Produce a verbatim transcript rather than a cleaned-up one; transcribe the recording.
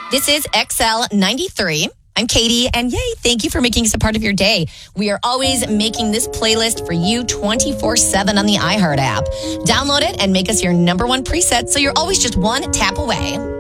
This is X L ninety-three. I'm Katie, and yay, thank you for making us a part of your day. We are always making this playlist for you twenty-four seven on the iHeart app. Download it and make us your number one preset so you're always just one tap away.